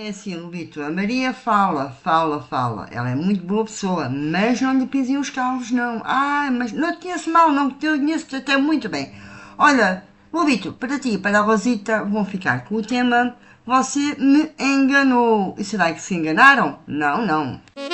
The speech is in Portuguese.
É assim, Lubito, a Maria fala. Ela é muito boa pessoa, mas não lhe pisem os calvos, não. Ah, mas não te conheço mal, não, te conheço até muito bem. Olha, Lubito, para ti e para a Rosita vão ficar com o tema Você me enganou. E será que se enganaram? Não, não.